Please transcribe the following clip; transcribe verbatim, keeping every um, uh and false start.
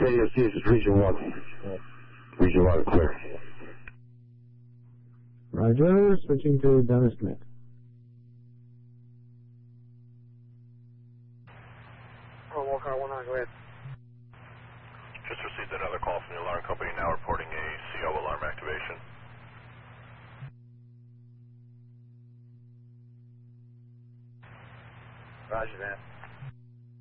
K S C, this is Region one. Region one, clear. Roger, switching to Dennis Smith. Oh, Walker one nine, go ahead. Just received another call from the alarm company, now reporting a C O alarm activation. Roger that.